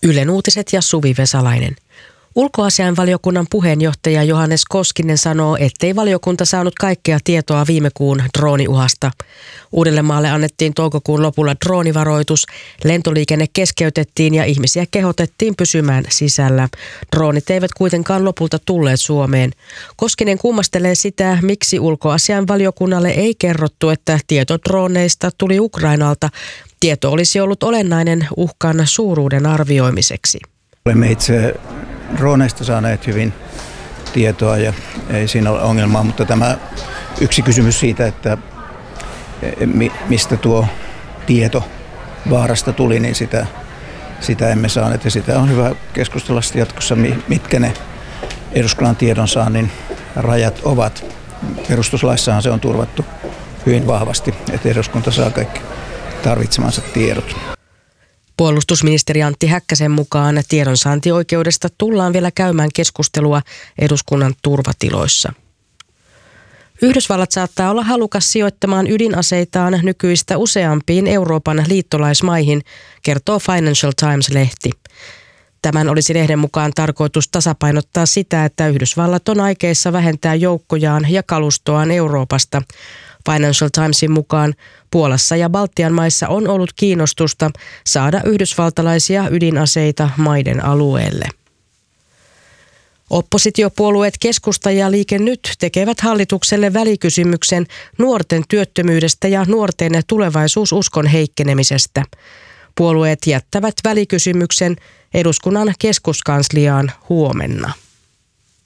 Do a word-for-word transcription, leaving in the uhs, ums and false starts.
Ylen uutiset ja Suvi Vesalainen. Ulkoasiainvaliokunnan puheenjohtaja Johannes Koskinen sanoo, ettei valiokunta saanut kaikkea tietoa viime kuun drooniuhasta. Uudellemaalle annettiin toukokuun lopulla droonivaroitus, lentoliikenne keskeytettiin ja ihmisiä kehotettiin pysymään sisällä. Droonit eivät kuitenkaan lopulta tulleet Suomeen. Koskinen kummastelee sitä, miksi ulkoasiainvaliokunnalle ei kerrottu, että tieto drooneista tuli Ukrainalta. Tieto olisi ollut olennainen uhkan suuruuden arvioimiseksi. Olemme itse drooneista saaneet hyvin tietoa ja ei siinä ole ongelmaa, mutta tämä yksi kysymys siitä, että mistä tuo tieto vaarasta tuli, niin sitä, sitä emme saaneet ja sitä on hyvä keskustella jatkossa, mitkä ne eduskunnan tiedonsaannin rajat ovat. Perustuslaissahan se on turvattu hyvin vahvasti, että eduskunta saa kaikki tarvitsemansa tiedot. Puolustusministeri Antti Häkkäsen mukaan tiedonsaantioikeudesta tullaan vielä käymään keskustelua eduskunnan turvatiloissa. Yhdysvallat saattaa olla halukas sijoittamaan ydinaseitaan nykyistä useampiin Euroopan liittolaismaihin, kertoo Financial Times-lehti. Tämän olisi lehden mukaan tarkoitus tasapainottaa sitä, että Yhdysvallat on aikeissa vähentää joukkojaan ja kalustoaan Euroopasta. Financial Timesin mukaan Puolassa ja Baltian maissa on ollut kiinnostusta saada yhdysvaltalaisia ydinaseita maiden alueelle. Oppositiopuolueet Keskusta ja Liike Nyt tekevät hallitukselle välikysymyksen nuorten työttömyydestä ja nuorten tulevaisuususkon heikkenemisestä. Puolueet jättävät välikysymyksen eduskunnan keskuskansliaan huomenna.